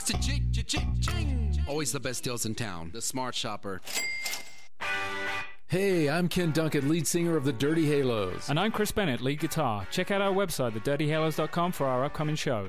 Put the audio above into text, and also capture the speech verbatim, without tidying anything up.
Cha-ching. Always the best deals in town. The Smart Shopper. Hey, I'm Ken Duncott, lead singer of the Dirty Halos. And I'm Chris Bennett, lead guitar. Check out our website, the dirty halos dot com, for our upcoming shows.